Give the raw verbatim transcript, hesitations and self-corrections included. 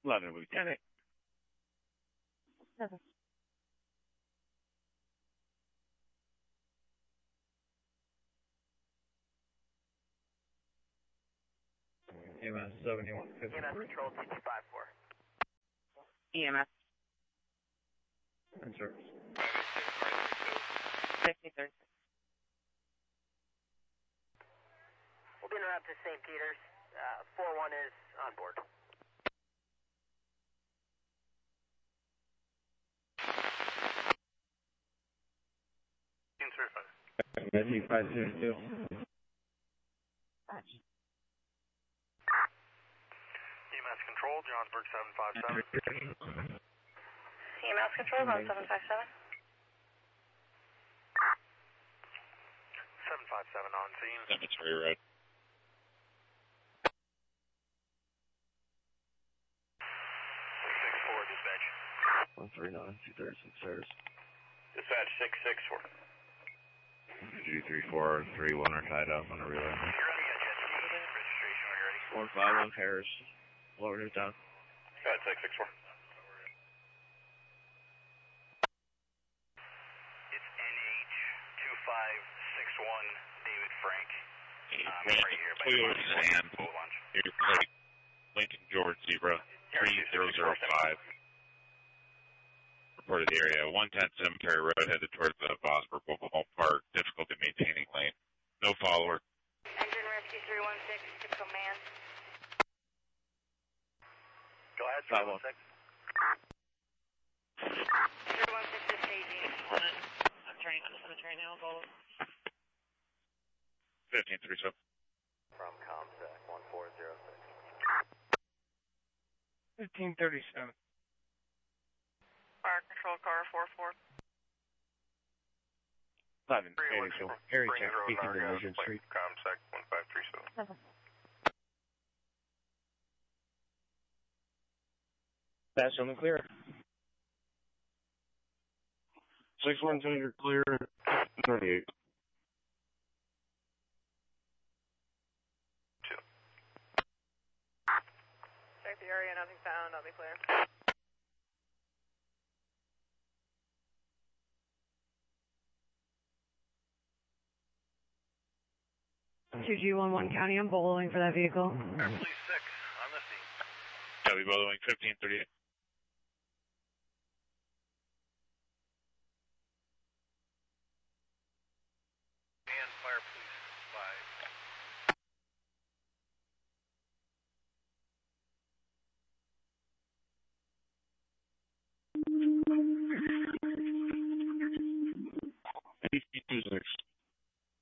eleven, Lieutenant. Seven. E M S seventy-one fifty. E M S control T T five four. E M S. In service. fifty thirty. We'll be en route to Saint Peter's. Uh, four one is on board. Messi five zero two. Patch. E M S control, Johnsburg seven five seven. E M S control on seven five seven. seven five seven on scene. Cemetery Road. six four, dispatch. one three nine, two thirty-six service. Dispatch six six four. G three four three one are tied up on a relay. You're ready, got jet ski. Registration when you're ready. one five one Harris. Lower it down. Got six six four. It's N H two five six one, David Frank. Um, right here by Toyota Sand. Boat launch. Your plate, Lincoln George Zebra, three zero zero five. Reported the area, one ten Cemetery Road, headed towards the Vosper Mobile Park. Difficulty maintaining lane. No follower. Engine rescue three one six to command. Go ahead, Five one. three one six is staging. I'm turning on the cemetery now. Go. fifteen three seven. From ComSec one four zero six. fifteen thirty-seven. Fire control car four four. eleven eighty-four. Harry check speaking to Legend Street. ComSec one five three seven. Seven. Pass on the clear. six one two, you're clear. thirty-eight. Two. Check the area, nothing found. I'll be clear. two G one one County, I'm bowling for that vehicle. Police six on the scene. Copy, Bowling fifteen thirty-eight. And fire police five.